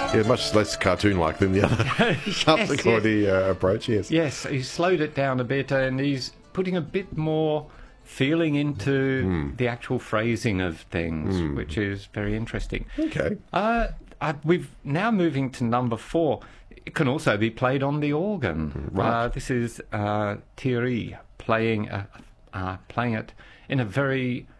Yeah, much less cartoon-like than the other harpsichord approach, yes. Yes, he's slowed it down a bit, and he's putting a bit more feeling into the actual phrasing of things, which is very interesting. Okay. We've now moving to number 4. It can also be played on the organ. Right. This is Thierry playing it in a very